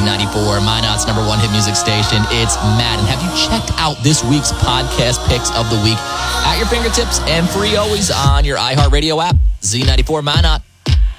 Z94, Minot's number one hit music station. It's Madden. Have you checked out this week's podcast picks of the week at your fingertips and free always on your iHeartRadio app? Z94 Minot.